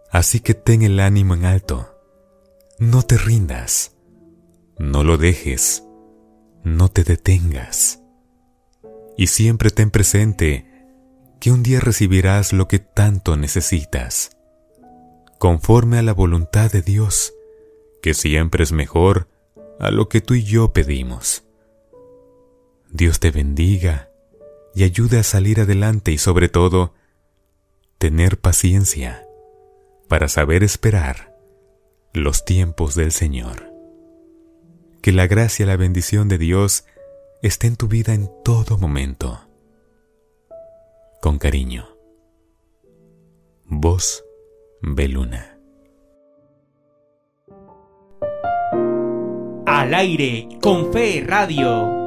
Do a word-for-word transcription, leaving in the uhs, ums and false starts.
Así que ten el ánimo en alto. No te rindas. No lo dejes. No te detengas. Y siempre ten presente que un día recibirás lo que tanto necesitas, conforme a la voluntad de Dios, que siempre es mejor a lo que tú y yo pedimos. Dios te bendiga y ayude a salir adelante y sobre todo, tener paciencia para saber esperar los tiempos del Señor. Que la gracia y la bendición de Dios esté en tu vida en todo momento. Con cariño. Voz Beluna. Al aire con Fe Radio.